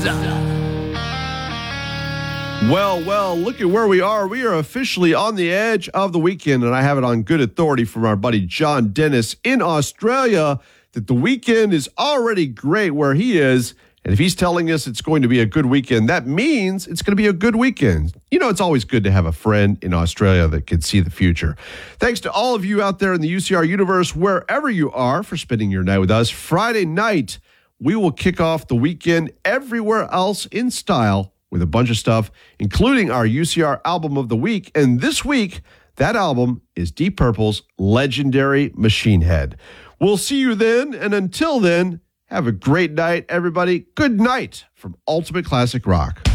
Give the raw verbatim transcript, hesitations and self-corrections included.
Well, well, look at where we are. We are officially on the edge of the weekend, and I have it on good authority from our buddy John Dennis in Australia that the weekend is already great where he is. And if he's telling us it's going to be a good weekend, that means it's going to be a good weekend. You know, it's always good to have a friend in Australia that can see the future. Thanks to all of you out there in the U C R universe, wherever you are, for spending your night with us. Friday night, we will kick off the weekend everywhere else in style with a bunch of stuff, including our U C R album of the week. And this week, that album is Deep Purple's legendary Machine Head. We'll see you then, and until then, have a great night, everybody. Good night from Ultimate Classic Rock.